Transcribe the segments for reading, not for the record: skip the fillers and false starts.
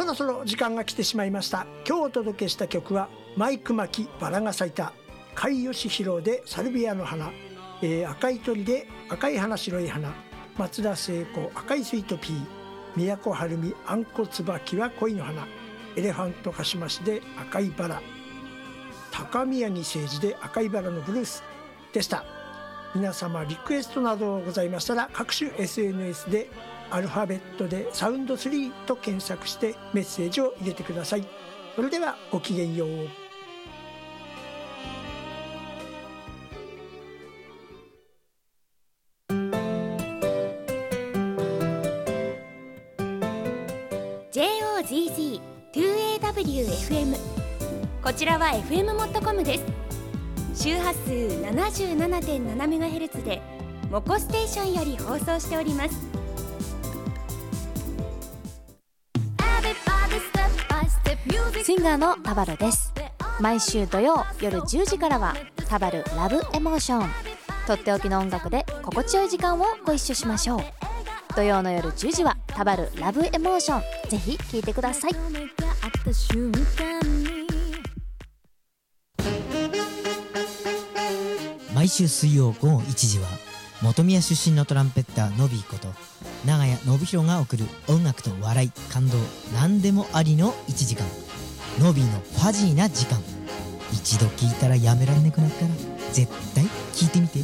そろそろ時間が来てしまいました。今日お届けした曲はマイク巻きバラが咲いた、甲斐義弘でサルビアの花、赤い鳥で赤い花白い花、松田聖子赤いスイートピー、都はるみあんこ椿は恋の花、エレファントカシマシで赤いバラ、高宮城誠司で赤いバラのブルースでした。皆様リクエストなどございましたら各種 SNS でアルファベットでサウンド3と検索してメッセージを入れてください。それではごきげんよう。 JOZZ2AWFM、 こちらは FM モットコムです。周波数 77.7MHz でモコステーションより放送しております。 シンガーのタバルです。毎週土曜夜10時からはタバルラブエモーション、とっておきの音楽で心地よい時間をご一緒しましょう。土曜の夜10時はタバルラブエモーション、ぜひ聴いてください。 毎週水曜午後1時は本宮出身のトランペッターノビーこと長谷信弘が送る音楽と笑い感動何でもありの1時間、ノビーのファジーな時間。一度聞いたらやめられなくなるから絶対聞いてみて。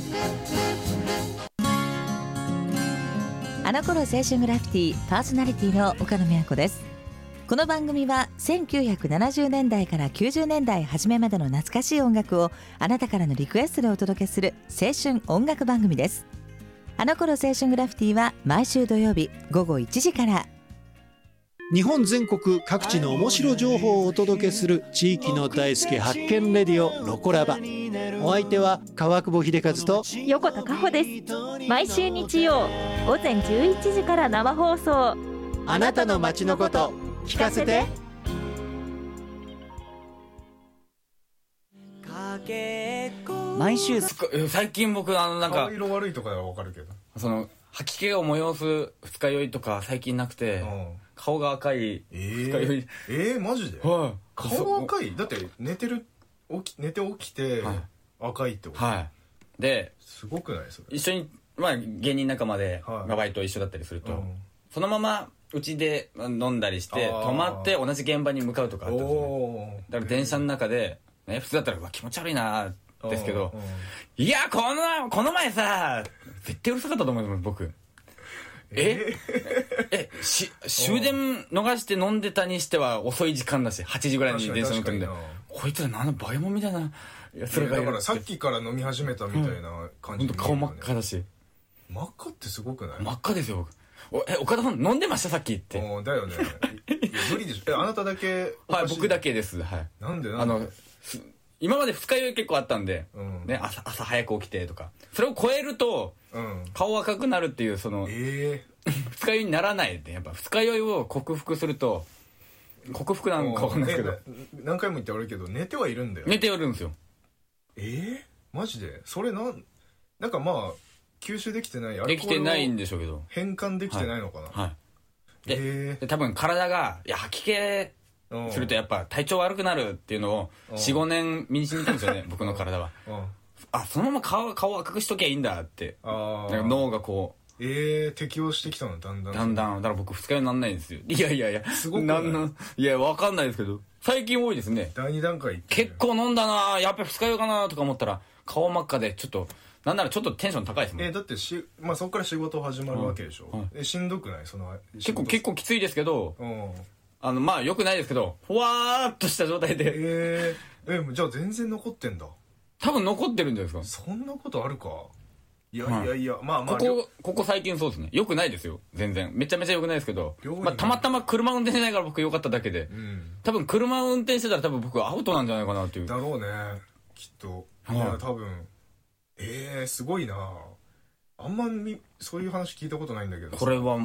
あの頃青春グラフィティパーソナリティの岡野美和子です。この番組は1970年代から90年代初めまでの懐かしい音楽をあなたからのリクエストでお届けする青春音楽番組です。あの頃青春グラフィティは毎週土曜日午後1時から。 日本全国各地の面白情報をお届けする地域の大輔発見レディオロコラバ。お相手は川久保秀和と横田加穂です。毎週日曜午前11時から生放送。 あなたの街のこと聞かせて。 毎週最近僕なんか顔色悪いとかは分かるけど、 その吐き気を催す二日酔いとか最近なくて、顔が赤い二日酔い。 マジで、はい、顔赤い？だって寝て起きて赤いってこと？ はい。ですごくないそれ？ 一緒に、芸人仲間でバイト一緒だったりすると、そのままうちで飲んだりして泊まって同じ現場に向かうとかあったんですね。だから電車の中で、ね、普通だったら気持ち悪いなですけど、いやこの前さ絶対うるさかったと思います僕。終電逃して飲んでたにしては遅い時間だし、8時ぐらいに電車乗ってるんで、こいつらバケモンみたいなそれがだからさっきから飲み始めたみたいな感じ、 ほんと顔真っ赤だし。 真っ赤ってすごくない？ 真っ赤ですよ僕。岡田さん飲んでましたさっきって。 だよね。無理でしょ。あなただけ？ はい、僕だけです。はい。 なんで今まで二日酔い結構あったんで、ね、朝早く起きてとか、それを超えると顔赤くなるっていう、その二日酔いにならないで、やっぱ二日酔いを克服すると、克服なんかわかんないですけど、 何回も言って悪いけど寝てはいるんだよ。 寝てはいるんですよ。 マジで？それなんか吸収できてない、 できてないんでしょうけど、 変換できてないのかな。 はい。で多分体が吐き気するとやっぱ体調悪くなるっていうのを 4,5 年身に染みたんですよね僕の体は。そのまま顔赤くしときゃいいんだって、なんか脳がこう適応してきたの。だんだんだから僕二日酔いになんないんですよ。いやすごくいやわかんないですけど最近多いですね。 第2段階結構飲んだな、やっぱり二日酔いかなとか思ったら顔真っ赤で、ちょっとなんならちょっとテンション高いですもん。 だってそこから仕事始まるわけでしょ。しんどくない？ 結構きついですけど、よくないですけど、ふわーっとした状態で。 じゃあ全然残ってんだ。 多分残ってるんじゃないですか。そんなことあるか。いや、 ここ最近そうですね。よくないですよ全然。めちゃめちゃよくないですけど、たまたま車運転しないから僕よかっただけで、多分車運転してたら多分僕アウトなんじゃないかなっていう。 だろうねきっと。いや多分すごいな。あんまそういう話聞いたことないんだけど。 これは